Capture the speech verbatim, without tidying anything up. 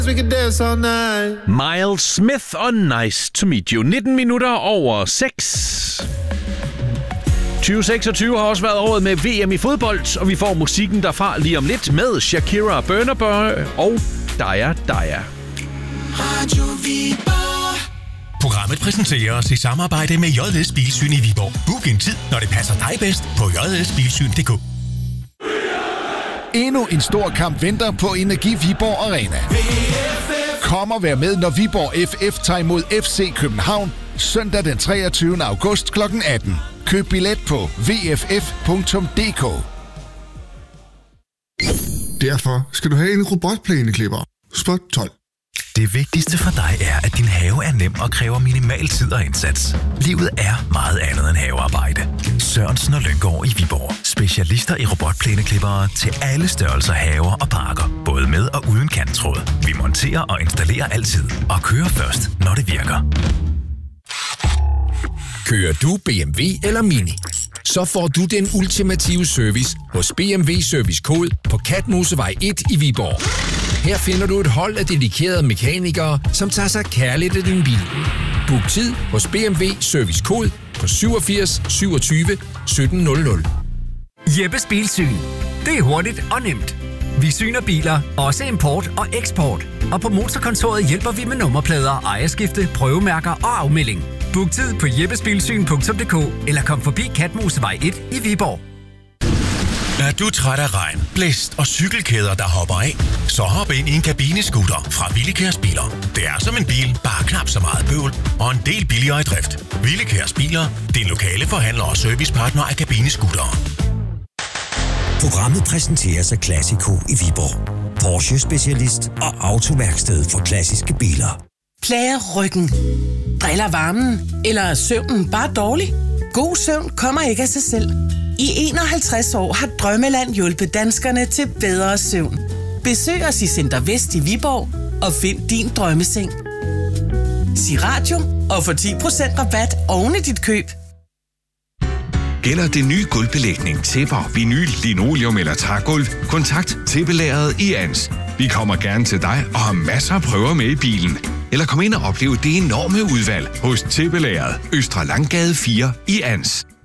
We can dance all night. Miles Smith og Nice to Meet You. nitten minutter over seks. tyve seksogtyve har også været året med V M i fodbold, og vi får musikken derfra lige om lidt med Shakira, Burna Boy og Daya Daya. Radio Viborg. Programmet præsenteres i samarbejde med J S Bilsyn i Viborg. Book en tid, når det passer dig bedst på j s bilsyn punktum d k. Endnu en stor kamp venter på Energi Viborg Arena. Kom og vær med, når Viborg F F tager imod F C København søndag den treogtyvende august klokken atten. Køb billet på v f f punktum d k. Derfor skal du have en robotplæneklipper. Spot tolv. Det vigtigste for dig er, at din have er nem og kræver minimal tid og indsats. Livet er meget andet end havearbejde. Sørensen og Lynggaard i Viborg. Specialister i robotplæneklippere til alle størrelser haver og parker. Både med og uden kanttråd. Vi monterer og installerer altid. Og kører først, når det virker. Kører du B M W eller Mini? Så får du den ultimative service hos B M W Service Kod på Katmosevej et i Viborg. Her finder du et hold af dedikerede mekanikere, som tager sig kærligt af din bil. Book tid hos B M W Service Kod på syvogfirs syvogtyve sytten nul nul. Jeppes Bilsyn. Det er hurtigt og nemt. Vi syner biler, også import og eksport. Og på Motorkontoret hjælper vi med nummerplader, ejerskifte, prøvemærker og afmelding. Book tid på jeppesbilsyn punktum d k eller kom forbi Katmosevej et i Viborg. Er du træt af regn, blæst og cykelkæder, der hopper af? Så hop ind i en kabinescooter fra Willekærs Biler. Det er som en bil, bare knap så meget bøvl og en del billigere i drift. Willekærs Biler, din lokale forhandler og servicepartner af kabinescootere. Programmet præsenteres af Classico i Viborg. Porsche-specialist og autoværksted for klassiske biler. Plager ryggen? Driller varmen? Eller er søvnen bare dårlig? God søvn kommer ikke af sig selv. I enoghalvtreds år har Drømmeland hjulpet danskerne til bedre søvn. Besøg os i Center Vest i Viborg og find din drømmeseng. Sig radio og få ti procent rabat oven i dit køb. Gælder det nye gulvbelægning, tæpper, vinyl, linoleum eller trægulv? Kontakt Tæppelageret i Ans. Vi kommer gerne til dig og har masser af prøver med i bilen. Eller kom ind og opleve det enorme udvalg hos Tæppelageret, Østre Langgade fire i Ans.